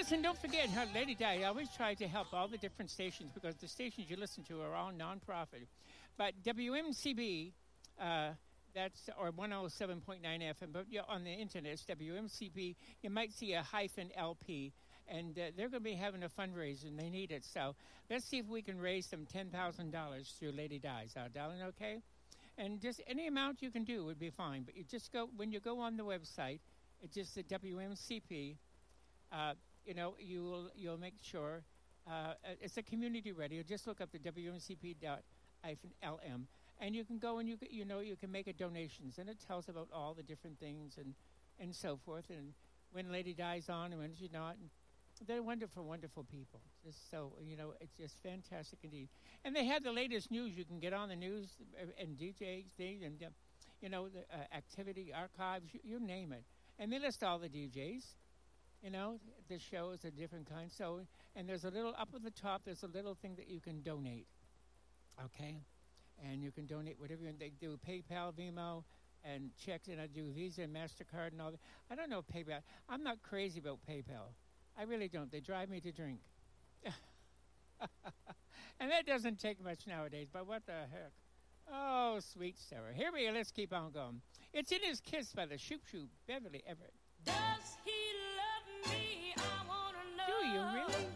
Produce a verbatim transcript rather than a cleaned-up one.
listen, don't forget, how Lady Di, I always try to help all the different stations because the stations you listen to are all nonprofit. But W M C B, uh, that's, or one oh seven point nine F M, but yeah, on the internet, it's W M C B. You might see a hyphen L P, and uh, they're going to be having a fundraiser, and they need it. So let's see if we can raise some ten thousand dollars through Lady Di's. Uh, darling, okay? And just any amount you can do would be fine. But you just go, when you go on the website, it's just the W M C P. Uh, you know, you'll you'll make sure uh, it's a community radio. Just look up the W M C P dot L M, and you can go and you you know you can make a donations, and it tells about all the different things and and so forth, and when Lady Di's on and when she's not. And they're wonderful, wonderful people. Just so you know, it's just fantastic indeed. And they have the latest news. You can get on the news and D Js and uh, you know the uh, activity archives. You, you name it, and they list all the D Js. You know, the shows are different kinds. So, and there's a little up at the top. There's a little thing that you can donate. Okay, and you can donate whatever you, they do. PayPal, Venmo, and checks, and I do Visa and Mastercard and all that. I don't know PayPal. I'm not crazy about PayPal. I really don't. They drive me to drink. And that doesn't take much nowadays. But what the heck? Oh, sweet Sarah. Here we go. Let's keep on going. It's In His Kiss by the Shoop Shoop, Beverly Everett.